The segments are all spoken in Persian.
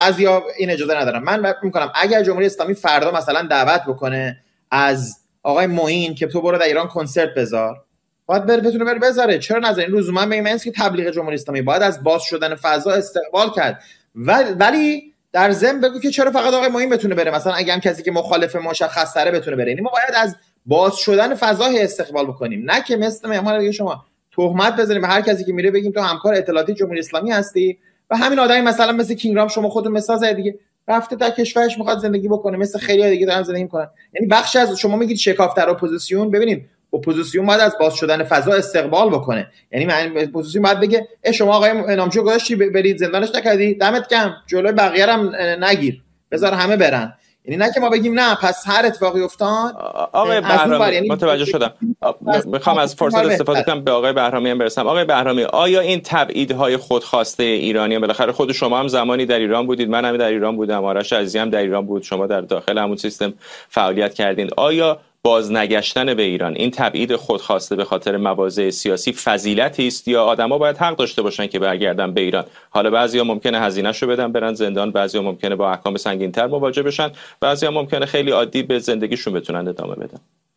بعضیا این اجازه ندارن. من میگم اگر جمهوری اسلامی فردا مثلا دعوت بکنه از آقای معین که تو برو در ایران کنسرت بذار، باید بتونه بره بذاره. چرا نذاره؟ این لزوما به این معنی که تبلیغ جمهوری اسلامی باید از باز شدن فضا استقبال کرد. ولی در ضمن بگو که چرا فقط آقای معین بتونه بره، مثلا اگه هم کسی که مخالف مشخص تره بتونه بره. یعنی ما باید از باز شدن فضا استقبال بکنیم، نه که مثل مهمان دیگه شما تهمت بزنیم به هر کسی که میره بگیم تو همکار اطلاعاتی جمهوری اسلامی هستی و همین آدمی مثلا مثل کینگرام شما خودتون مثال زدید دیگه رفته در کشورش میخواد زندگی بکنه مثل خیلی دیگه دارن زندگی میکنن. یعنی بخشی از شما میگید شکاف در اپوزیسیون. ببینید اپوزیسیون باید از باز شدن فضا استقبال بکنه. یعنی من اپوزیسیون باید بگه شما آقای نامجو گذاشتی برید زندانش نکردی، دمت گرم، جلوی بقیه هم نگیر، بذار همه برن. یعنی نه که ما بگیم نه پس هر اتفاقی افتاد. آقای بهرامی یعنی متوجه شدم. میخوام از فرصت استفاده کنم به آقای بهرامی هم برسم. آقای بهرامی، آیا این تبعیدهای خودخواسته ایرانیان، بالاخره خود شما هم زمانی در ایران بودید، من هم در ایران بودم، آرش عزیزی هم در ایران بود، شما در داخل همون سیستم فعالیت کردین، آیا بازنگشتن به ایران، این تبعید خودخواسته به خاطر مواضع سیاسی فضیلتی است یا آدما باید حق داشته باشن که برگردن به ایران؟ حالا بعضیا ممکنه هزینه‌شو بدن برن زندان، بعضیا ممکنه با احکام سنگین‌تر مواجه بشن، بعضیا ممکنه خیلی عادی به زندگیشون بتونن ادامه بدن.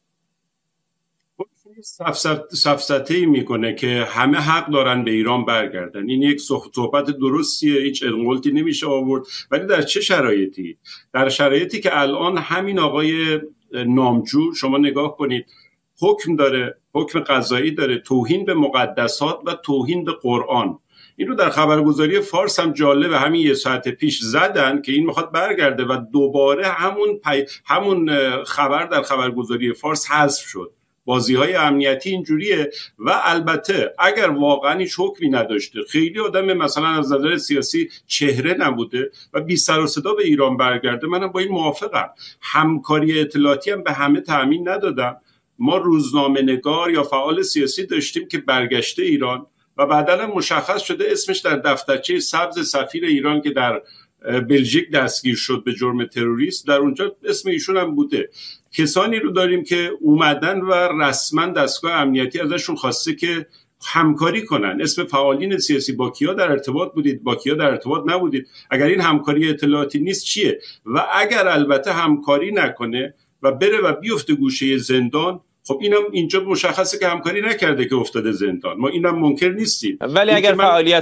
سفسطه‌ای میکنه که همه حق دارن به ایران برگردن. این یک صحبت درستیه، هیچ انقلتی نمیشه آورد. ولی در چه شرایطی؟ در شرایطی که الان همین آقای نامجو شما نگاه کنید، حکم داره، حکم قضایی داره، توهین به مقدسات و توهین به قرآن. این رو در خبرگزاری فارس هم جالبه، همین یه ساعت پیش زدن که این میخواد برگرده و دوباره همون خبر در خبرگزاری فارس حذف شد. بازی‌های امنیتی اینجوریه. و البته اگر واقعا هیچ حکمی نداشته، خیلی آدم مثلا از نظر سیاسی چهره نبوده و بی سر و صدا به ایران برگرده، منم با این موافقم. همکاری اطلاعاتی هم به همه تأمین ندادم. ما روزنامه‌نگار یا فعال سیاسی داشتیم که برگشته ایران و بعداً هم مشخص شده اسمش در دفترچه سبز سفیر ایران که در بلژیک دستگیر شد به جرم تروریست، در اونجا اسم ایشون هم بوده. کسانی رو داریم که اومدن و رسما دستگاه امنیتی ازشون خواسته که همکاری کنن. اسم فعالین سیاسی با کیا در ارتباط بودید، با کیا در ارتباط نبودید؟ اگر این همکاری اطلاعاتی نیست چیه؟ و اگر البته همکاری نکنه و بره و بیفته گوشه زندان، خب اینم اینجا مشخصه که همکاری نکرده که افتاده زندان. ما اینم منکر نیستیم. ولی اگر فعالیت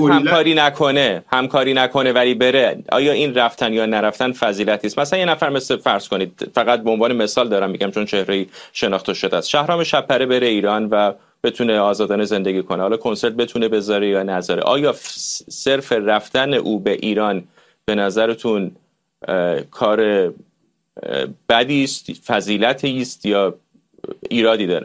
همکاری نکنه ولی بره، آیا این رفتن یا نرفتن فضیلتی است؟ مثلا یه نفر مثل فرض کنید، فقط به عنوان مثال دارم میگم چون چهره‌ای شناخته شده است، شهرام شب‌پره بره ایران و بتونه آزادانه زندگی کنه، حالا کنسرت بتونه بذاره یا نذاره، آیا صرف رفتن او به ایران به نظرتون کار بدی است، فضیلتی است یا ایرادی داره؟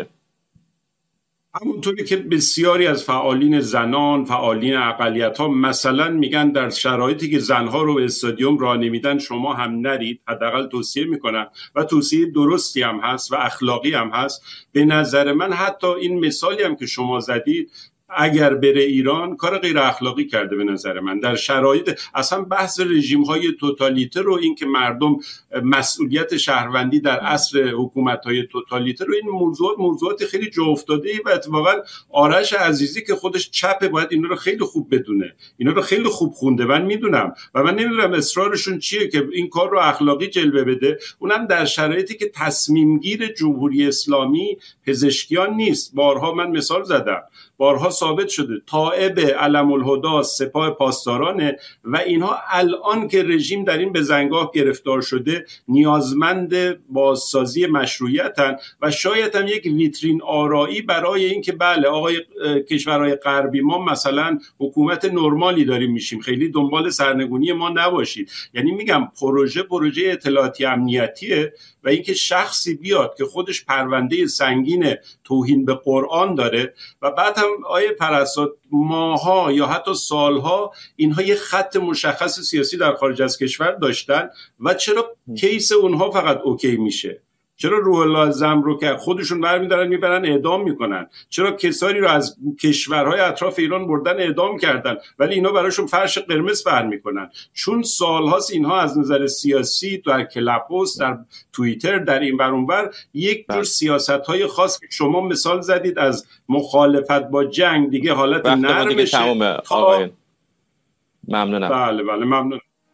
همونطوری که بسیاری از فعالین زنان، فعالین اقلیت‌ها مثلا میگن در شرایطی که زنها رو به استادیوم راه نمیدن شما هم نرید، حداقل توصیه میکنن و توصیه درستی هم هست و اخلاقی هم هست. به نظر من حتی این مثالی هم که شما زدید، اگر بره ایران کار غیر اخلاقی کرده به نظر من. در شرایط اصلا بحث رژیم‌های توتالیته رو، این که مردم مسئولیت شهروندی در عصر حکومت‌های توتالیته رو، این موضوعات خیلی جا افتاده‌ای و اتفاقا آرش عزیزی که خودش چپه باید اینا رو خیلی خوب بدونه، اینا رو خیلی خوب خونده. من میدونم و من نمیدونم اصرارشون چیه که این کار رو اخلاقی جلوه بده، اونم در شرایطی که تصمیم گیر جمهوری اسلامی پزشکیان نیست. بارها من مثال زدم، بارها ثابت شده تائب علم الهدی سپاه پاسدارانه و اینها الان که رژیم در این بزنگاه گرفتار شده نیازمند بازسازی مشروعیتن و شاید هم یک ویترین آرایی برای این که بله آقای کشورهای غربی ما مثلا حکومت نرمالی داریم میشیم، خیلی دنبال سرنگونی ما نباشید. یعنی میگم پروژه اطلاعاتی امنیتیه و اینکه شخصی بیاد که خودش پرونده سنگین توهین به قرآن داره و بعد هم آیه پرستاد ماها یا حتی سالها اینها یه خط مشخص سیاسی در خارج از کشور داشتن و چرا کیس اونها فقط اوکی میشه؟ چرا روح الله زم رو که خودشون برمیدارن میبرن اعدام میکنن؟ چرا کسانی رو از کشورهای اطراف ایران بردن اعدام کردن ولی اینا براشون فرش قرمز پهن میکنن؟ چون سالهاست اینها از نظر سیاسی در کلاب‌هاوس، در توییتر، در این ور اون ور یک جور سیاست‌های خاص که شما مثال زدید از مخالفت با جنگ دیگه حالت نرمشه. آقای ممنونم. بله ممنون.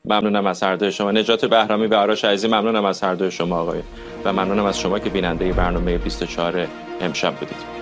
ممنونم از هر دوی شما. نجات بهرامی و آرش عزیزی ممنونم از هر دوی شما آقای، و ممنونم از شما که بیننده برنامه 24 امشب بودید.